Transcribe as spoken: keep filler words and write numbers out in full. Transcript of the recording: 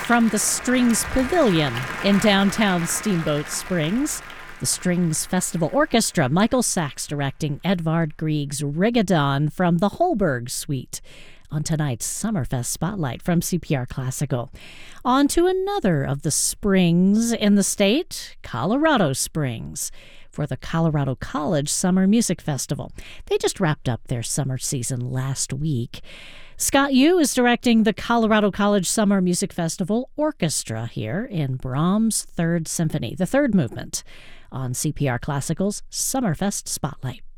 From the Strings Pavilion in downtown Steamboat Springs, the Strings Festival Orchestra, Michael Sachs directing Edvard Grieg's Rigodon from the Holberg Suite on tonight's Summerfest Spotlight from C P R Classical. On to another of the springs in the state, Colorado Springs, for the Colorado College Summer Music Festival. They just wrapped up their summer season last week. Scott Yu is directing the Colorado College Summer Music Festival Orchestra here in Brahms' Third Symphony, the third movement, on C P R Classical's Summerfest Spotlight.